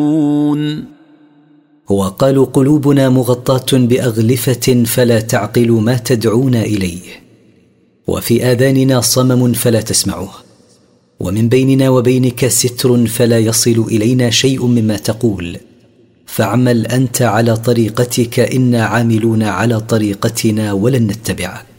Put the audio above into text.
وقالوا قلوبنا مغطاة بأغلفة فلا تعقل ما تدعونا إليه، وفي آذاننا صمم فلا تسمعه، ومن بيننا وبينك ستر فلا يصل إلينا شيء مما تقول، فاعمل أنت على طريقتك إنا عاملون على طريقتنا ولن نتبعك.